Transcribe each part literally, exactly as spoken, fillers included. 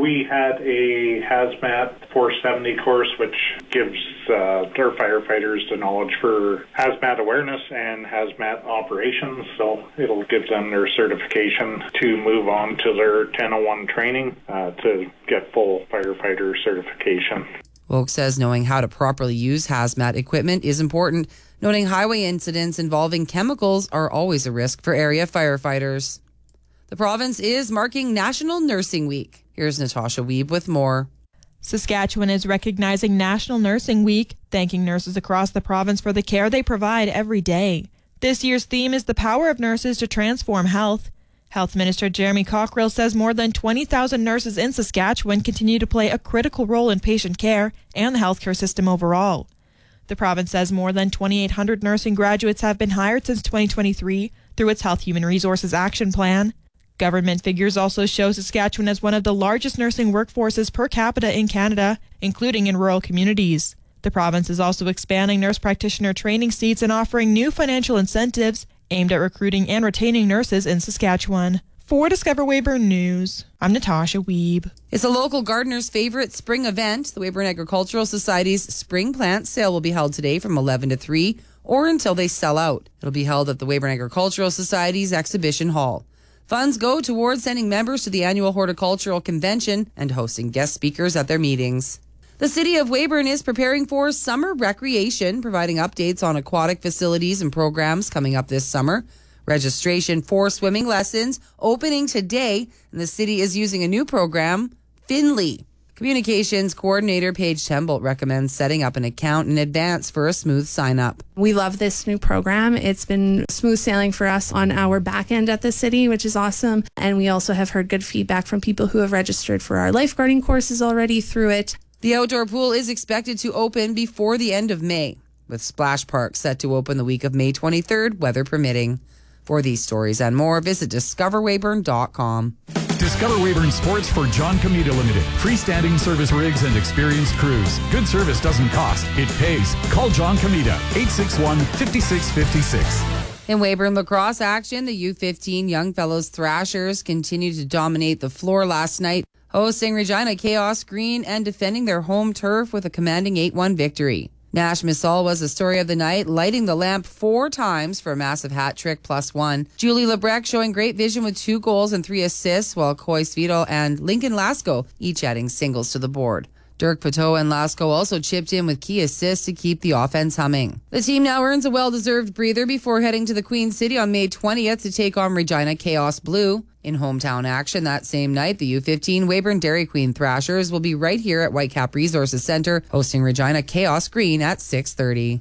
We had a hazmat four seventy course, which gives uh, our firefighters the knowledge for hazmat awareness and hazmat operations. So it'll give them their certification to move on to their ten oh one training uh, to get full firefighter certification. Woke says knowing how to properly use hazmat equipment is important, noting highway incidents involving chemicals are always a risk for area firefighters. The province is marking National Nursing Week. Here's Natasha Wiebe with more. Saskatchewan is recognizing National Nursing Week, thanking nurses across the province for the care they provide every day. This year's theme is the power of nurses to transform health. Health Minister Jeremy Cockerill says more than twenty thousand nurses in Saskatchewan continue to play a critical role in patient care and the healthcare system overall. The province says more than twenty-eight hundred nursing graduates have been hired since twenty twenty-three through its Health Human Resources Action Plan. Government figures also show Saskatchewan as one of the largest nursing workforces per capita in Canada, including in rural communities. The province is also expanding nurse practitioner training seats and offering new financial incentives aimed at recruiting and retaining nurses in Saskatchewan. For Discover Weyburn News, I'm Natasha Wiebe. It's a local gardener's favorite spring event. The Weyburn Agricultural Society's spring plant sale will be held today from eleven to three or until they sell out. It'll be held at the Weyburn Agricultural Society's exhibition hall. Funds go towards sending members to the annual horticultural convention and hosting guest speakers at their meetings. The city of Weyburn is preparing for summer recreation, providing updates on aquatic facilities and programs coming up this summer. Registration for swimming lessons opening today, and the city is using a new program, Finley. Communications Coordinator Paige Tembolt recommends setting up an account in advance for a smooth sign-up. We love this new program. It's been smooth sailing for us on our back end at the city, which is awesome. And we also have heard good feedback from people who have registered for our lifeguarding courses already through it. The outdoor pool is expected to open before the end of May, with Splash Park set to open the week of May twenty-third, weather permitting. For these stories and more, visit discover weyburn dot com. Discover Weyburn Sports for John Comita Limited. Freestanding service rigs and experienced crews. Good service doesn't cost, it pays. Call John Comita, eight six one, five six five six. In Weyburn lacrosse action, the U fifteen Young Fellows Thrashers continued to dominate the floor last night, hosting Regina Chaos Green and defending their home turf with a commanding eight one victory. Nash Missal was the story of the night, lighting the lamp four times for a massive hat trick plus one. Julie Lebrecq showing great vision with two goals and three assists, while Coy Svito and Lincoln Lasko each adding singles to the board. Dirk Pateau and Lasko also chipped in with key assists to keep the offense humming. The team now earns a well-deserved breather before heading to the Queen City on May twentieth to take on Regina Chaos Blue. In hometown action that same night, the U fifteen Weyburn Dairy Queen Thrashers will be right here at Whitecap Resources Centre, hosting Regina Chaos Green at six thirty.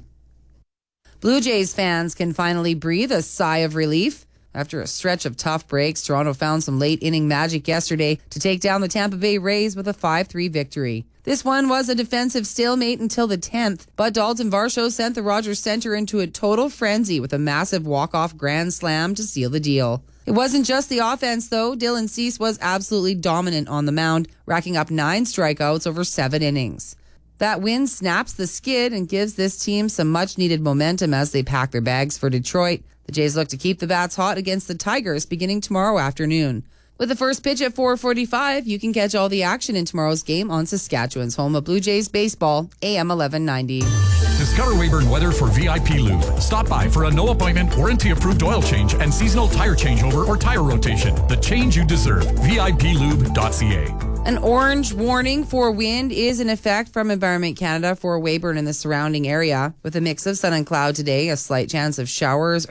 Blue Jays fans can finally breathe a sigh of relief. After a stretch of tough breaks, Toronto found some late-inning magic yesterday to take down the Tampa Bay Rays with a five three victory. This one was a defensive stalemate until the tenth, but Dalton Varsho sent the Rogers Centre into a total frenzy with a massive walk-off grand slam to seal the deal. It wasn't just the offense, though. Dylan Cease was absolutely dominant on the mound, racking up nine strikeouts over seven innings. That win snaps the skid and gives this team some much-needed momentum as they pack their bags for Detroit. The Jays look to keep the bats hot against the Tigers beginning tomorrow afternoon. With the first pitch at four forty-five, you can catch all the action in tomorrow's game on Saskatchewan's home of Blue Jays baseball, A M eleven ninety. Discover Weyburn weather for V I P Lube. Stop by for a no-appointment, warranty-approved oil change and seasonal tire changeover or tire rotation. The change you deserve. V I P lube dot C A. An orange warning for wind is in effect from Environment Canada for Weyburn and the surrounding area. With a mix of sun and cloud today, a slight chance of showers